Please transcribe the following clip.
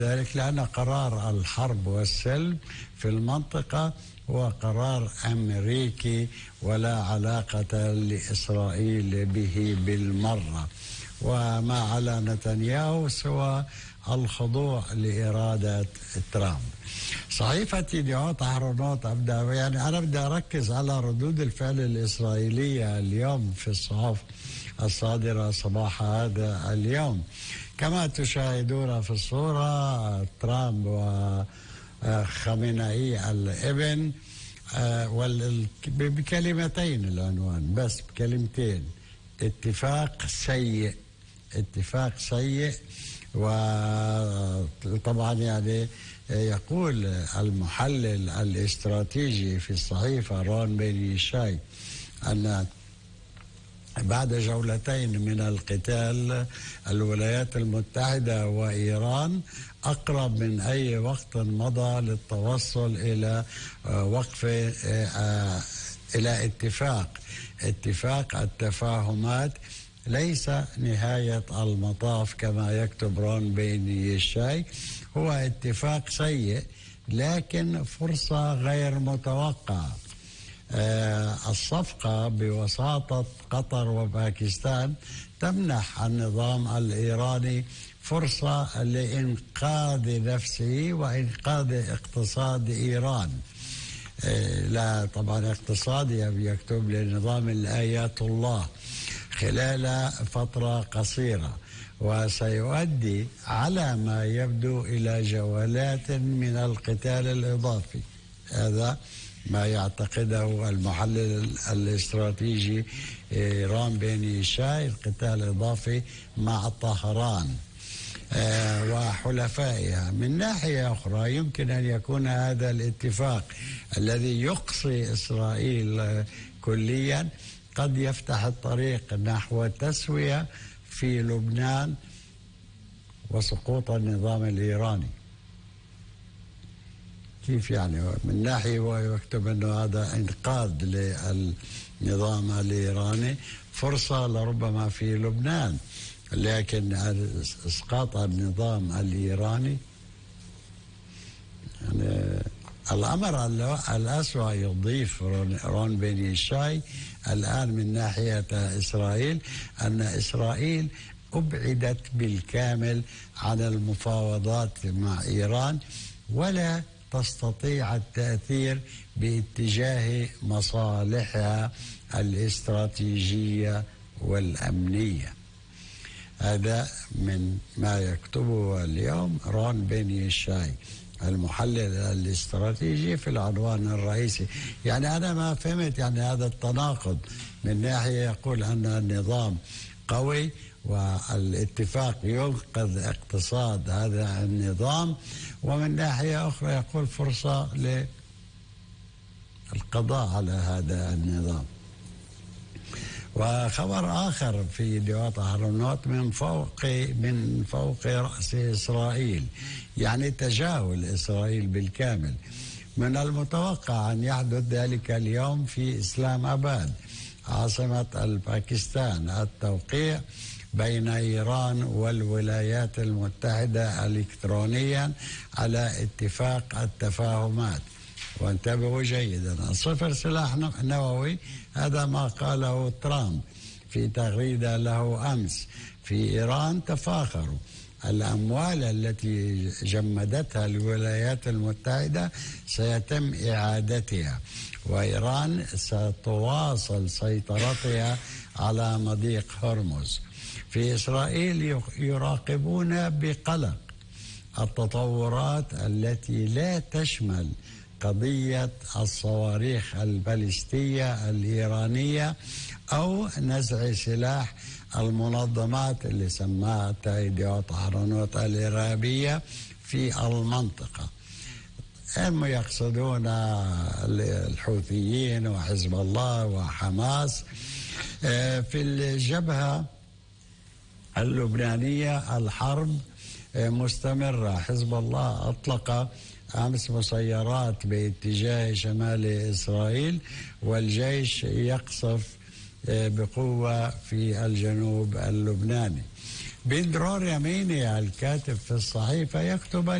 ذلك لأن قرار الحرب والسلم في المنطقة هو قرار أمريكي ولا علاقة لإسرائيل به بالمرة، وما على نتنياهو سوى الخضوع لإرادة ترامب. صحيفة يديعوت أهرونوت أنا بدي أركز على ردود الفعل الإسرائيلية اليوم في الصحف الصادرة صباح هذا اليوم. كما تشاهدون في الصورة ترامب وخامنئي الابن، بكلمتين العنوان، بس بكلمتين: اتفاق سيء. اتفاق سيء. وطبعا يقول المحلل الاستراتيجي في الصحيفة رون بن يشاي أن بعد جولتين من القتال الولايات المتحدة وإيران أقرب من أي وقت مضى للتوصل إلى إلى اتفاق التفاهمات ليس نهاية المطاف كما يكتب رون بن يشاي. هو اتفاق سيء لكن فرصة غير متوقعة. الصفقة بوساطة قطر وباكستان تمنح النظام الإيراني فرصة لإنقاذ نفسه وإنقاذ اقتصاد إيران. لا طبعا اقتصادي يكتب لنظام الآيات الله خلال فترة قصيرة، وسيؤدي على ما يبدو إلى جولات من القتال الإضافي. هذا ما يعتقده المحلل الاستراتيجي رون بن يشاي، القتال الإضافي مع طهران وحلفائها. من ناحية أخرى يمكن أن يكون هذا الاتفاق الذي يقصي إسرائيل كليا قد يفتح الطريق نحو تسوية في لبنان وسقوط النظام الإيراني. كيف يعني؟ من ناحية هو يكتب أنه هذا إنقاذ للنظام الإيراني، فرصة لربما في لبنان، لكن إسقاط النظام الإيراني الأمر الأسوأ. يضيف رون بن يشاي الآن من ناحية إسرائيل أن إسرائيل أبعدت بالكامل عن المفاوضات مع إيران ولا تستطيع التأثير باتجاه مصالحها الاستراتيجية والأمنية. هذا من ما يكتبه اليوم رون بن يشاي المحلل الاستراتيجي في العنوان الرئيسي. أنا ما فهمت هذا التناقض. من ناحية يقول أن النظام قوي والاتفاق ينقذ اقتصاد هذا النظام، ومن ناحية أخرى يقول فرصة للقضاء على هذا النظام. وخبر آخر في يديعوت أهرونوت من فوق رأس إسرائيل، تجاهل إسرائيل بالكامل. من المتوقع أن يحدث ذلك اليوم في إسلام آباد عاصمة الباكستان التوقيع بين إيران والولايات المتحدة إلكترونيا على اتفاق التفاهمات. وانتبهوا جيدا، صفر سلاح نووي، هذا ما قاله ترامب في تغريدة له أمس. في إيران تفاخروا الأموال التي جمدتها الولايات المتحدة سيتم إعادتها، وإيران ستواصل سيطرتها على مضيق هرمز. في إسرائيل يراقبون بقلق التطورات التي لا تشمل قضية الصواريخ البالستية الإيرانية أو نزع سلاح المنظمات اللي سماها يديعوت أهرونوت الإرهابية في المنطقة. هم يقصدون الحوثيين وحزب الله وحماس. في الجبهة اللبنانية الحرب مستمرة. حزب الله أطلق أمس مسيرات باتجاه شمال إسرائيل، والجيش يقصف بقوة في الجنوب اللبناني. بإضرار يميني الكاتب في الصحيفة يكتب